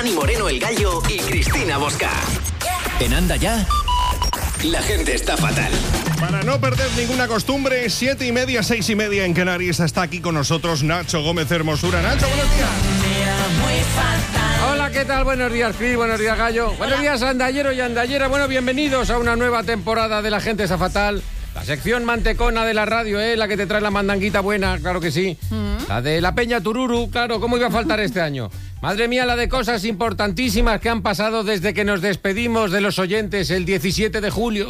Dani Moreno el Gallo y Cristina Bosca. En Anda Ya, la gente está fatal. Para no perder ninguna costumbre, 7:30, 6:30 en Canarias, está aquí con nosotros Nacho Gómez Hermosura. Nacho, buenos días. Hola, ¿qué tal? Buenos días, Cris, buenos días, Gallo. Hola. Buenos días, andallero y andallera. Bueno, bienvenidos a una nueva temporada de La Gente Está Fatal. La sección mantecona de la radio, la que te trae la mandanguita buena, claro que sí. La de la Peña Tururu, claro, ¿cómo iba a faltar este año? Madre mía, la de cosas importantísimas que han pasado desde que nos despedimos de los oyentes el 17 de julio,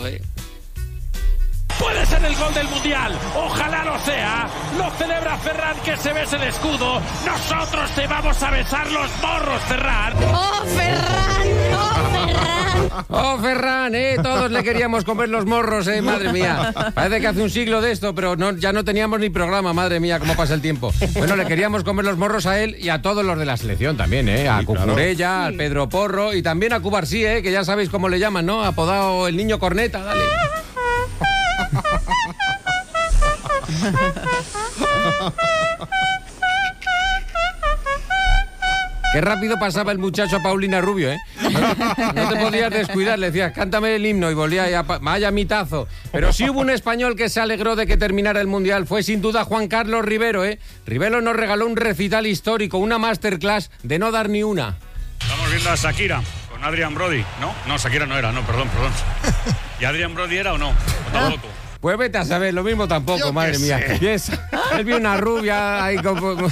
Puede ser el gol del Mundial, ojalá lo sea. Lo celebra Ferran, que se besa el escudo. Nosotros te vamos a besar los morros, Ferran. ¡Oh, Ferran! ¡Oh, Ferran! ¡Oh, Ferran! Todos le queríamos comer los morros, madre mía. Parece que hace un siglo de esto, pero ya no teníamos ni programa, madre mía, cómo pasa el tiempo. Bueno, le queríamos comer los morros a él y a todos los de la selección también, A Sí, Cucurella, claro. al Pedro Porro y también a Cubarsí, que ya sabéis cómo le llaman, ¿no? Apodado el niño corneta, dale. Qué rápido pasaba el muchacho a Paulina Rubio, No te podías descuidar, le decías, cántame el himno y volvía ya, vaya mitazo. Pero sí hubo un español que se alegró de que terminara el Mundial, fue sin duda Juan Carlos Rivero, Rivero nos regaló un recital histórico, una masterclass de no dar ni una. Estamos viendo a Shakira con Adrian Brody, ¿no? No, Shakira no era, no, perdón. ¿Y Adrian Brody era o no? ¿O tampoco? Pues vete a saber, lo mismo tampoco, madre mía. Él vio una rubia ahí como...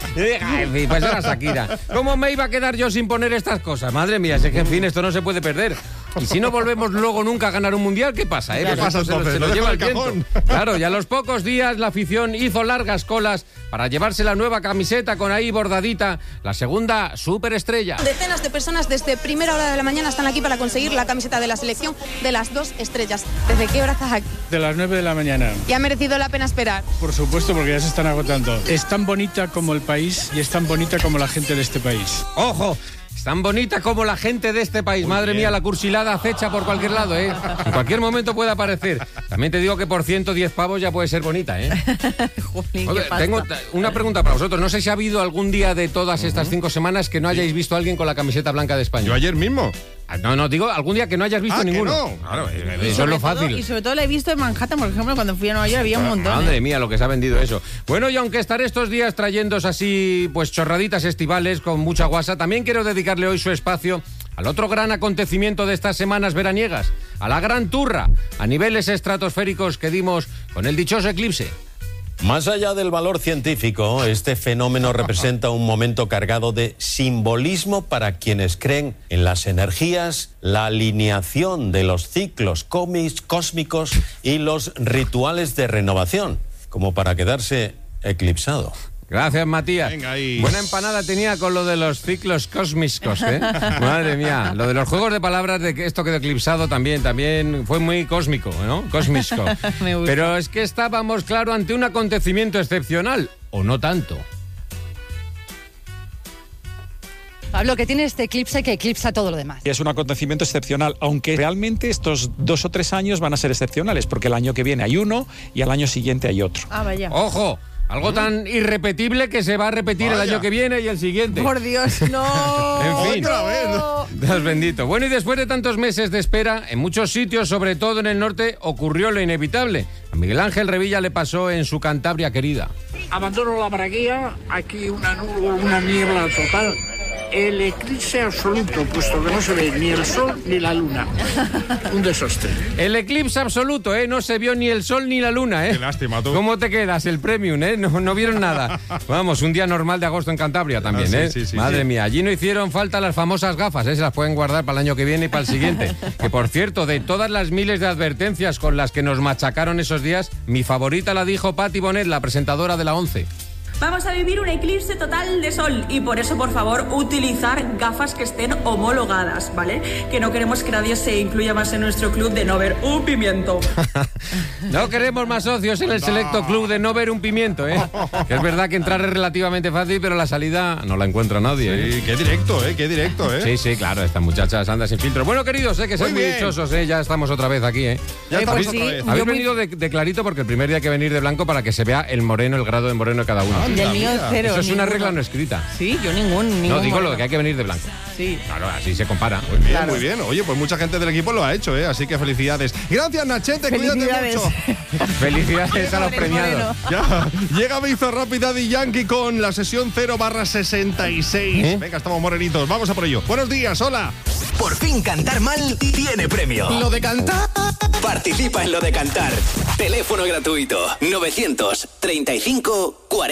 En fin, pues era Shakira. ¿Cómo me iba a quedar yo sin poner estas cosas? Madre mía, es que en fin, esto no se puede perder. Y si no volvemos luego nunca a ganar un mundial, ¿qué pasa? ¿Qué pasa entonces? Se lo lleva el cajón. viento. Claro, y a los pocos días la afición hizo largas colas para llevarse la nueva camiseta con ahí bordadita, la segunda superestrella. Decenas de personas desde primera hora de la mañana están aquí para conseguir la camiseta de la selección de las 2 estrellas. ¿Desde qué hora estás aquí? De las 9 de la mañana. ¿Y ha merecido la pena esperar? Por supuesto, porque ya se están agotando. Es tan bonita como el país y es tan bonita como la gente de este país. ¡Ojo! Es tan bonita como la gente de este país. Madre mía, la cursilada acecha por cualquier lado, En cualquier momento puede aparecer. También te digo que por 110 pavos ya puede ser bonita, Jolín, Oye, qué pasta. tengo una pregunta para vosotros. No sé si ha habido algún día de todas estas 5 semanas que no hayáis visto a alguien con la camiseta blanca de España. Yo ayer mismo. No, digo algún día que no hayas visto ninguno. Que no. Claro, eso es lo fácil. Y sobre todo la he visto en Manhattan, por ejemplo, cuando fui a Nueva York había un montón. Madre mía, lo que se ha vendido eso. Bueno, y aunque estaré estos días trayéndose así, pues chorraditas estivales con mucha guasa, también quiero dedicarle hoy su espacio al otro gran acontecimiento de estas semanas veraniegas, a la gran turra, a niveles estratosféricos que dimos con el dichoso eclipse. Más allá del valor científico, este fenómeno representa un momento cargado de simbolismo para quienes creen en las energías, la alineación de los ciclos cósmicos y los rituales de renovación, como para quedarse eclipsado. Gracias, Matías. Venga, ahí. Buena empanada tenía con lo de los ciclos cósmicos, Madre mía. Lo de los juegos de palabras de que esto quedó eclipsado también fue muy cósmico, ¿no? Cósmico. Me gusta. Pero es que estábamos, claro, ante un acontecimiento excepcional, o no tanto. Pablo, que tiene este eclipse que eclipsa todo lo demás. Es un acontecimiento excepcional, aunque realmente estos 2 o 3 años van a ser excepcionales, porque el año que viene hay uno y al año siguiente hay otro. Ah, vaya. ¡Ojo! Algo tan irrepetible que se va a repetir el año que viene y el siguiente. Por Dios, no. En fin. Otra vez, no. Dios bendito. Bueno, y después de tantos meses de espera, en muchos sitios, sobre todo en el norte, ocurrió lo inevitable. A Miguel Ángel Revilla le pasó en su Cantabria querida. Abandono la braguía, aquí una niebla total. El eclipse absoluto, puesto que no se ve ni el sol ni la luna. Un desastre. El eclipse absoluto, No se vio ni el sol ni la luna, Qué lástima, tú. ¿Cómo te quedas? El premium, No vieron nada. Vamos, un día normal de agosto en Cantabria también, Sí, Madre sí. mía, allí no hicieron falta las famosas gafas, Se las pueden guardar para el año que viene y para el siguiente. Que por cierto, de todas las miles de advertencias con las que nos machacaron esos días, mi favorita la dijo Patti Bonet, la presentadora de la 11. Vamos a vivir un eclipse total de sol y por eso, por favor, utilizar gafas que estén homologadas, ¿vale? Que no queremos que nadie se incluya más en nuestro club de no ver un pimiento. No queremos más socios en el selecto club de no ver un pimiento, Que es verdad que entrar es relativamente fácil, pero la salida no la encuentra nadie, Sí, qué directo, qué directo, Sí, claro, estas muchachas andan sin filtro. Bueno, queridos, que sois muy bien. dichosos, ya estamos otra vez aquí, Ya estamos pues otra sí. vez. Habéis venido de clarito porque el primer día hay que venir de blanco para que se vea el moreno, el grado de moreno de cada uno. Y el mío mira. cero. Eso es una ninguno. regla no escrita. Sí, yo ningún No, digo moreno. lo que hay que venir de blanco. Sí. Claro, así se compara. Muy bien, Claro. muy bien. Oye, pues mucha gente del equipo lo ha hecho, así que felicidades. Gracias, Nachete, cuídate Felicidades. mucho. Felicidades a los premiados. Ya, llega Bizarrap y Daddy Yankee con la sesión 0/66. Venga, estamos morenitos, vamos a por ello. Buenos días, hola. Por fin cantar mal tiene premio. Lo de cantar. Participa en Lo de Cantar. Teléfono gratuito 935 40